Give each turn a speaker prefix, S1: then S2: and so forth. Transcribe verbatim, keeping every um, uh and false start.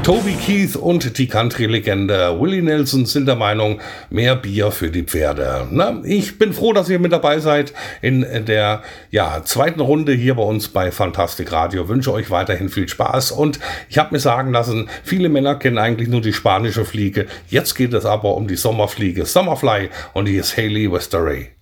S1: Toby Keith und die Country-Legende Willie Nelson sind der Meinung, mehr Bier für die Pferde. Na, ich bin froh, dass ihr mit dabei seid in der ja, zweiten Runde hier bei uns bei Fantastik Radio. Wünsche euch weiterhin viel Spaß und ich habe mir sagen lassen, viele Männer kennen eigentlich nur die spanische Fliege. Jetzt geht es aber um die Sommerfliege Summerfly und die ist Hayley Westeray.